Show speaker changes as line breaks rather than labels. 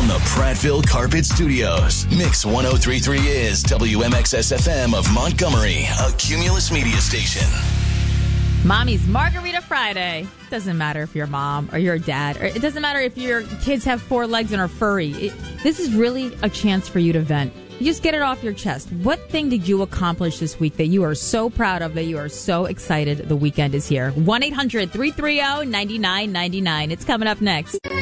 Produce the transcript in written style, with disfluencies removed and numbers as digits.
From the Prattville Carpet Studios, Mix 103.3 is WMXS FM of Montgomery, a Cumulus media station.
Mommy's Margarita Friday. Doesn't matter if you're a mom or you're a dad, or it doesn't matter if your kids have 4 legs and are furry. This is really a chance for you to vent. You just get it off your chest. What thing did you accomplish this week that you are so proud of, that you are so excited the weekend is here? 1-800-330-9999. It's coming up next.